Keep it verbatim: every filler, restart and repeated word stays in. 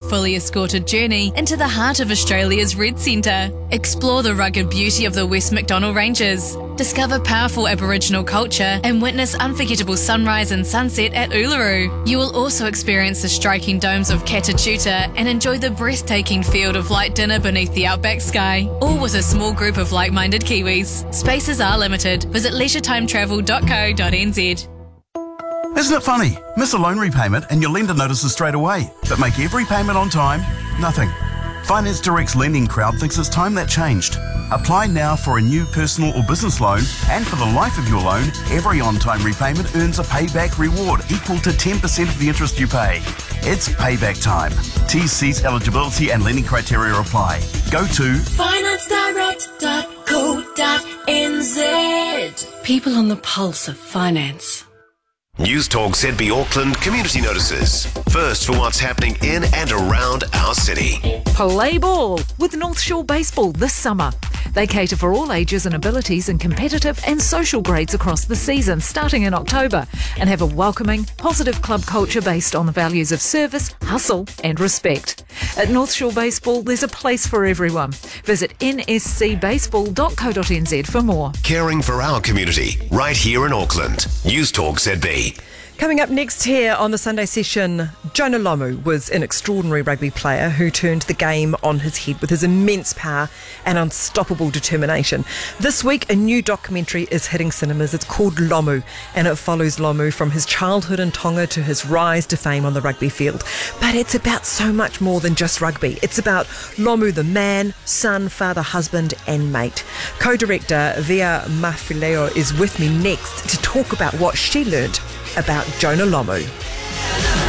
fully escorted journey into the heart of Australia's Red Centre. Explore the rugged beauty of the West Macdonnell Ranges. Discover powerful Aboriginal culture and witness unforgettable sunrise and sunset at Uluru. You will also experience the striking domes of Catatuta and enjoy the breathtaking field of light dinner beneath the outback sky, all with a small group of like-minded Kiwis. Spaces are limited. Visit leisure time travel dot co dot n z. Isn't it funny? Miss a loan repayment and your lender notices straight away, but make every payment on time? Nothing. Finance Direct's lending crowd thinks it's time that changed. Apply now for a new personal or business loan, and for the life of your loan, every on-time repayment earns a payback reward equal to ten percent of the interest you pay. It's payback time. T's, C's, eligibility and lending criteria apply. Go to finance direct dot co dot n z. People on the pulse of finance. News Talk Z B Auckland community notices. First for what's happening in and around our city. Play ball with North Shore Baseball this summer. They cater for all ages and abilities in competitive and social grades across the season, starting in October, and have a welcoming, positive club culture based on the values of service, hustle and respect. At North Shore Baseball, there's a place for everyone. Visit n s c baseball dot co dot n z for more. Caring for our community, right here in Auckland. News Talk Z B. Coming up next here on the Sunday session, Jonah Lomu was an extraordinary rugby player who turned the game on his head with his immense power and unstoppable determination. This week, a new documentary is hitting cinemas. It's called Lomu, and it follows Lomu from his childhood in Tonga to his rise to fame on the rugby field. But it's about so much more than just rugby. It's about Lomu the man, son, father, husband and mate. Co-director Via Mafileo is with me next to talk about what she learnt about Jonah Lomu.